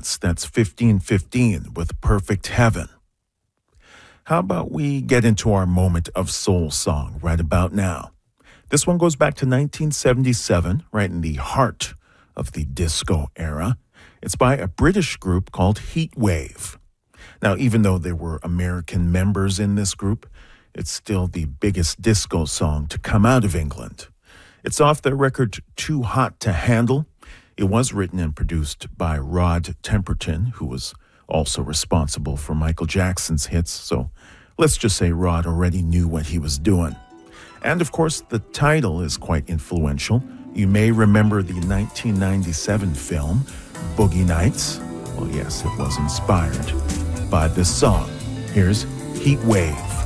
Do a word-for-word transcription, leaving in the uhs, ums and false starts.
Dance. That's fifteen fifteen with Perfect Heaven. How about we get into our moment of soul song right about now? This one goes back to nineteen seventy-seven, right in the heart of the disco era. It's by a British group called Heatwave. Now, even though there were American members in this group, it's still the biggest disco song to come out of England. It's off their record Too Hot to Handle. It was written and produced by Rod Temperton, who was also responsible for Michael Jackson's hits, so let's just say Rod already knew what he was doing. And of course, the title is quite influential. You may remember the nineteen ninety-seven film, Boogie Nights. Well, yes, it was inspired by this song. Here's Heatwave.